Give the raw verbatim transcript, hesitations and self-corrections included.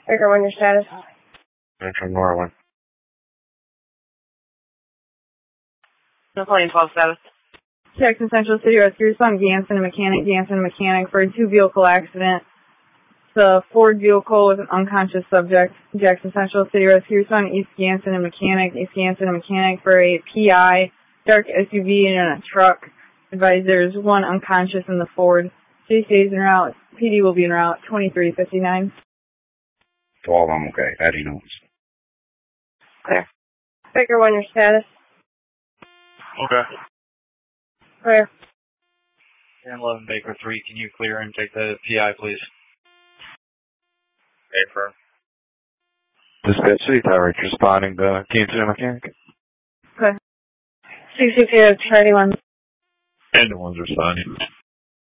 Baker one, your status? Metro Norwood. Napoleon twelve status. Jackson Central City Rescue, respond Ganson, a mechanic, Ganson, a mechanic for a two-vehicle accident. The Ford vehicle with an unconscious subject. Jackson Central City Rescue, respond East Ganson, a mechanic, East Ganson, a mechanic for a P I, dark S U V and a truck. Advise there's one unconscious in the Ford. City stays en route. P D will be en route, twenty-three fifty-nine. twelve, I'm okay. Eddie knows. Clear. Baker one, your status? Okay. Clear. ten eleven Baker three, can you clear and take the P I, please? Baker. Dispatch City Tower, responding to Ganson and mechanic. Okay. six six zero, thirty-one. And the one's responding.